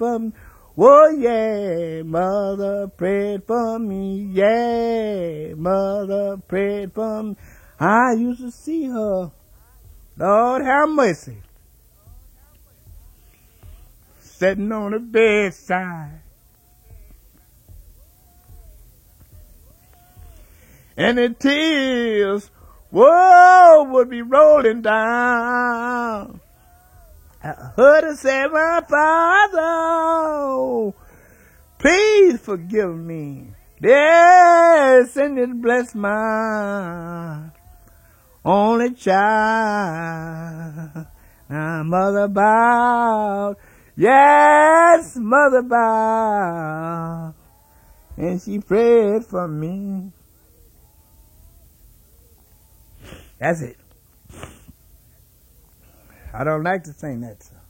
for me. Oh yeah, mother prayed for me. Yeah, mother prayed for me. I used to see her. Lord have mercy. Sitting on the bedside. And the tears, whoa, would be rolling down. I heard her say, my Father, please forgive me. Yes, and it bless my only child. Now mother bowed, yes, mother bowed, and she prayed for me. That's it. I don't like to sing that song.